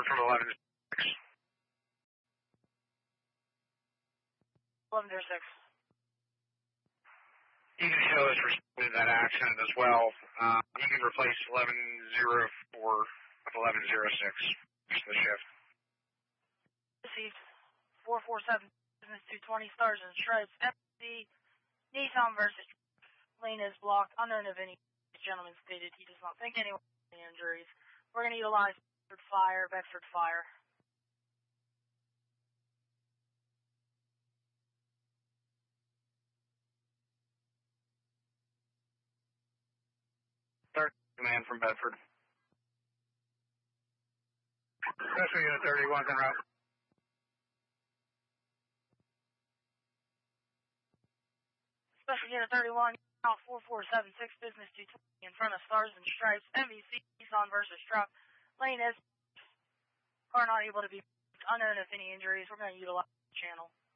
from 11. 1106. You can show us responding to that accident as well. You can replace 1104 with 1106. Just the shift. Received. 447 business 220 stars and stripes. MC Nissan versus lane is blocked. Unknown of any. The gentleman stated he does not think anyone has any injuries. We're going to utilize Bedford Fire. Third command from Bedford. Special Unit 31 from route. Special Unit 31, out 4476, business 220 in front of Stars and Stripes. MVC Nissan versus truck. Lane is car not able to be unknown if any injuries. We're going to utilize the channel.